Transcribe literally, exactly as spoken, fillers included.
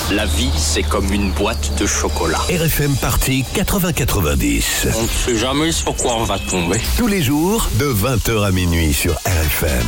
La vie, c'est comme une boîte de chocolat. R F M Party quatre-vingts quatre-vingt-dix. On ne sait jamais sur quoi on va tomber. Tous les jours, de vingt heures à minuit sur R F M.